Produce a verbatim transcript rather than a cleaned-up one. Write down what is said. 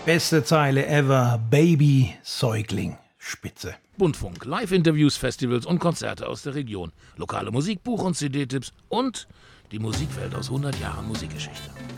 Beste Zeile ever, Baby, Säugling, Spitze. Buntfunk, Live-Interviews, Festivals und Konzerte aus der Region. Lokale Musik, Buch- und C D-Tipps und die Musikwelt aus hundert Jahren Musikgeschichte.